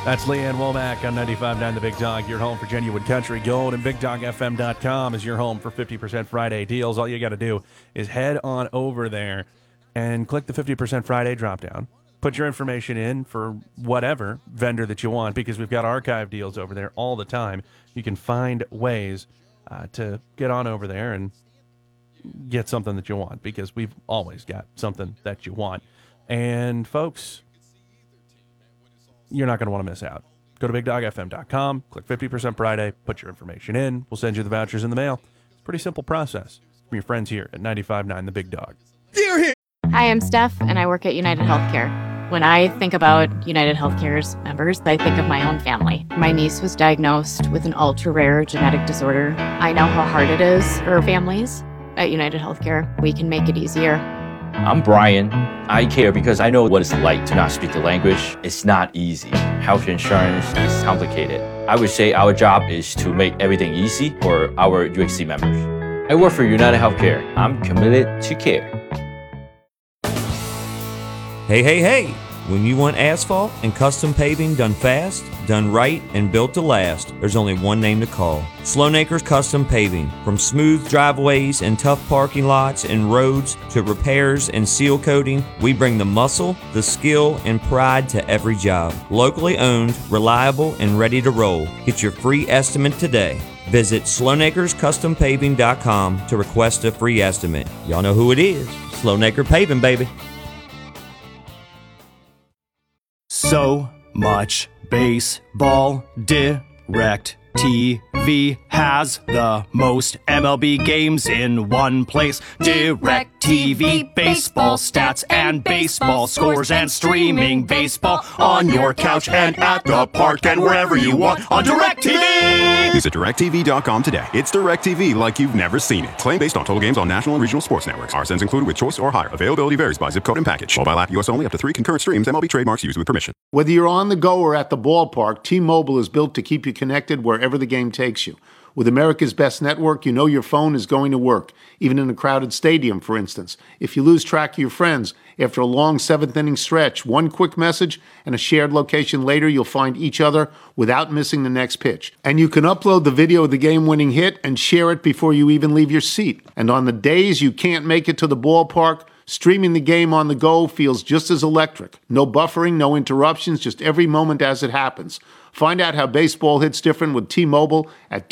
That's Leanne Womack on 95.9 The Big Dog, your home for genuine country gold, and BigDogFM.com is your home for 50% Friday deals. All you got to do is head on over there and click the 50% Friday drop-down. Put your information in for whatever vendor that you want, because we've got archive deals over there all the time. You can find ways to get on over there and get something that you want, because we've always got something that you want. And folks, you're not going to want to miss out. Go to BigDogFM.com, click 50% Friday, put your information in. We'll send you the vouchers in the mail. It's a pretty simple process from your friends here at 95.9 The Big Dog. Hi, I'm Steph, and I work at United Healthcare. When I think about United Healthcare's members, I think of my own family. My niece was diagnosed with an ultra-rare genetic disorder. I know how hard it is for families. At United Healthcare, we can make it easier. I'm Brian. I care because I know what it's like to not speak the language. It's not easy. Health insurance is complicated. I would say our job is to make everything easy for our UHC members. I work for United Healthcare. I'm committed to care. Hey. When you want asphalt and custom paving done fast, done right, and built to last, there's only one name to call. Sloan Acres Custom Paving. From smooth driveways and tough parking lots and roads to repairs and seal coating, we bring the muscle, the skill, and pride to every job. Locally owned, reliable, and ready to roll. Get your free estimate today. Visit SloanAcresCustomPaving.com to request a free estimate. Y'all know who it is. Sloan Acre Paving, baby. So much baseball. Direct TV has the most MLB games in one place. Direct TV, baseball stats and baseball scores and streaming baseball on your couch and at the park and wherever you want on Direct TV. Visit DirecTV.com today. It's Direct TV like you've never seen it. Claim based on total games on national and regional sports networks. RSNs included with choice or higher. Availability varies by zip code and package. Mobile app US only, up to 3 concurrent streams. MLB trademarks used with permission. Whether you're on the go or at the ballpark, T-Mobile is built to keep you connected wherever the game takes you. With America's best network, you know your phone is going to work, even in a crowded stadium, for instance. If you lose track of your friends, after a long seventh-inning stretch, one quick message and a shared location later, you'll find each other without missing the next pitch. And you can upload the video of the game-winning hit and share it before you even leave your seat. And on the days you can't make it to the ballpark, streaming the game on the go feels just as electric. No buffering, no interruptions, just every moment as it happens. Find out how baseball hits different with T-Mobile at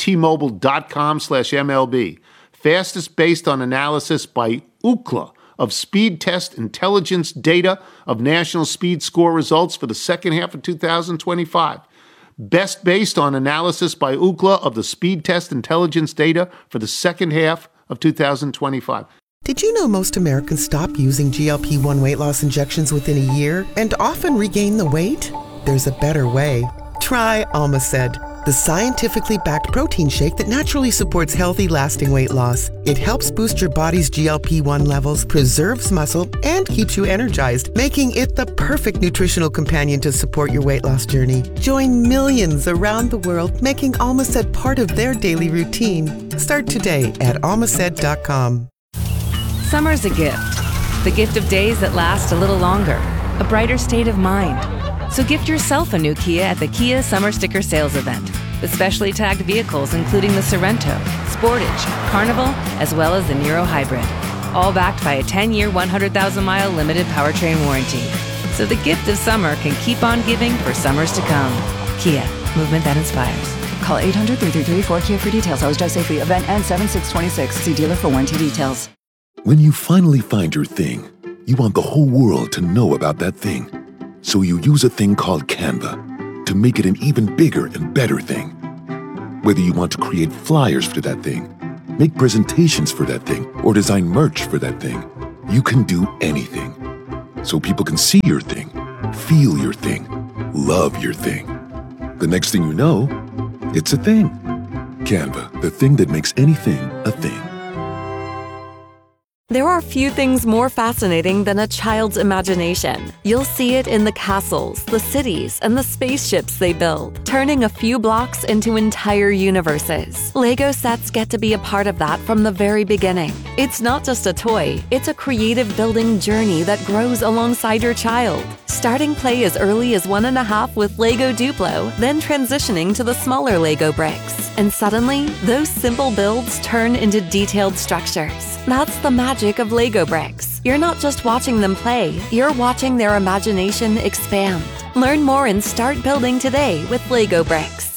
T-Mobile.com/MLB. Fastest based on analysis by Ookla of Speed Test Intelligence data of national speed score results for the second half of 2025. Best based on analysis by Ookla of the Speed Test Intelligence data for the second half of 2025. Did you know most Americans stop using GLP-1 weight loss injections within a year and often regain the weight? There's a better way. Try Almaced, the scientifically backed protein shake that naturally supports healthy, lasting weight loss. It helps boost your body's GLP-1 levels, preserves muscle, and keeps you energized, making it the perfect nutritional companion to support your weight loss journey. Join millions around the world making Almaced part of their daily routine. Start today at almaced.com. Summer's a gift of days that last a little longer, a brighter state of mind. So gift yourself a new Kia at the Kia Summer Sticker Sales Event, with specially tagged vehicles including the Sorento, Sportage, Carnival, as well as the Niro Hybrid, all backed by a 10-year, 100,000-mile limited powertrain warranty. So the gift of summer can keep on giving for summers to come. Kia, movement that inspires. Call 800-333-4KIA for details. Always drive safely. Event ends 7/6/26. See dealer for warranty details. When you finally find your thing, you want the whole world to know about that thing. So you use a thing called Canva to make it an even bigger and better thing. Whether you want to create flyers for that thing, make presentations for that thing, or design merch for that thing, you can do anything. So people can see your thing, feel your thing, love your thing. The next thing you know, it's a thing. Canva, the thing that makes anything a thing. There are few things more fascinating than a child's imagination. You'll see it in the castles, the cities, and the spaceships they build, turning a few blocks into entire universes. Lego sets get to be a part of that from the very beginning. It's not just a toy, it's a creative building journey that grows alongside your child. Starting play as early as 1.5 with Lego Duplo, then transitioning to the smaller Lego bricks. And suddenly, those simple builds turn into detailed structures. That's the magic of Lego bricks. You're not just watching them play, you're watching their imagination expand. Learn more and start building today with Lego bricks.